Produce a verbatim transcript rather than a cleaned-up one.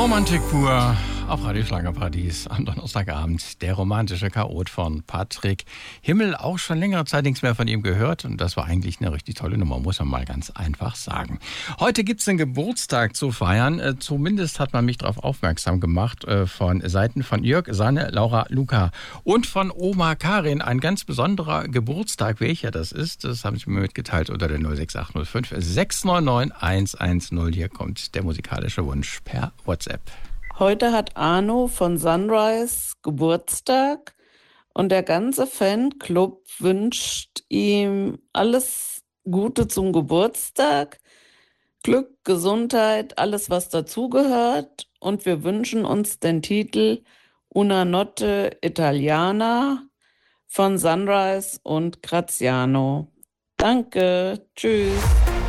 Romantik pur auf Radio Schlagerparadies am Donnerstagabend. Der romantische Chaot von Patrick Himmel. Auch schon längere Zeit nichts mehr von ihm gehört. Und das war eigentlich eine richtig tolle Nummer, muss man mal ganz einfach sagen. Heute gibt's einen Geburtstag zu feiern. Äh, zumindest hat man mich darauf aufmerksam gemacht äh, von Seiten von Jörg, Sanne, Laura, Luca und von Oma Karin. Ein ganz besonderer Geburtstag. Welcher das ist, das haben sie mir mitgeteilt unter der null sechs acht null fünf sechs neun neun eins eins null. Hier kommt der musikalische Wunsch per WhatsApp. Heute hat Arno von Sunrise Geburtstag und der ganze Fanclub wünscht ihm alles Gute zum Geburtstag, Glück, Gesundheit, alles was dazugehört, und wir wünschen uns den Titel Una Notte Italiana von Sunrise und Graziano. Danke, tschüss.